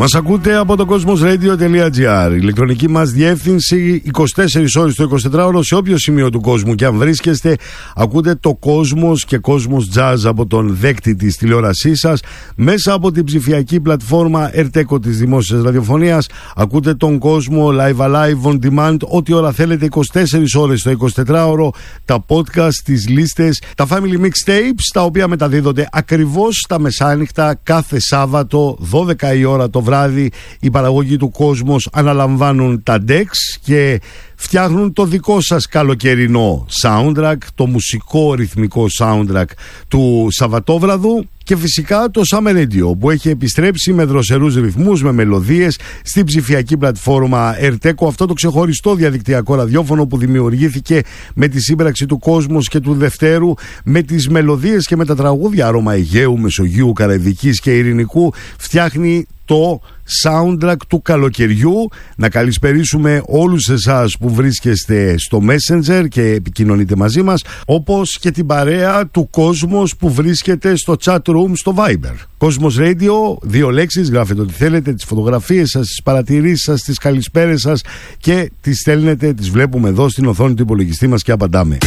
Μας ακούτε από το cosmosradio.gr. Η ηλεκτρονική μας διεύθυνση 24 ώρες το 24ωρο σε όποιο σημείο του κόσμου και αν βρίσκεστε. Ακούτε το Cosmos και Cosmos Jazz από τον δέκτη της τηλεόρασής σας μέσα από την ψηφιακή πλατφόρμα Ερτέκο της Δημόσιας Ραδιοφωνίας. Ακούτε τον κόσμο live alive on demand ό,τι ώρα θέλετε 24 ώρες το 24ωρο. Τα podcast, τις λίστες, τα family mixtapes τα οποία μεταδίδονται ακριβώς τα μεσάνυχτα κάθε Σάββατο 12 η ώρα το βράδυ. Οι παραγωγοί του Cosmos αναλαμβάνουν τα decks και φτιάχνουν το δικό σας καλοκαιρινό soundtrack, το μουσικό ρυθμικό soundtrack του Σαββατόβραδου και φυσικά το Summer Radio που έχει επιστρέψει με δροσερούς ρυθμούς, με μελωδίες στην ψηφιακή πλατφόρμα Ερτέκο, αυτό το ξεχωριστό διαδικτυακό ραδιόφωνο που δημιουργήθηκε με τη σύμπραξη του Cosmos και του Δευτέρου, με τις μελωδίες και με τα τραγούδια Άρωμα Αιγαίου, Μεσογείου, Καραϊβικής και Ειρηνικού, φτιάχνει το soundtrack του καλοκαιριού. Να καλησπερίσουμε όλους εσάς που βρίσκεστε στο Messenger και επικοινωνείτε μαζί μας, όπως και την παρέα του Cosmos που βρίσκεται στο chat room στο Viber. Cosmos Radio, 2 λέξεις, γράφετε ό,τι θέλετε, τις φωτογραφίες σας, τις παρατηρήσεις σας, τις καλησπέρες σας και τις στέλνετε, τις βλέπουμε εδώ στην οθόνη του υπολογιστή μας και απαντάμε.